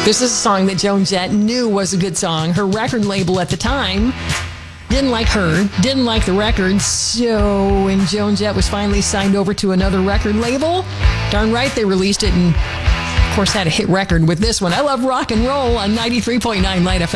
This is a song that Joan Jett knew was a good song. Her record label at the time didn't like her, didn't like the record, so when Joan Jett was finally signed over to another record label, darn right they released it and, of course, had a hit record with this one. I Love Rock and Roll on 93.9 Light FM.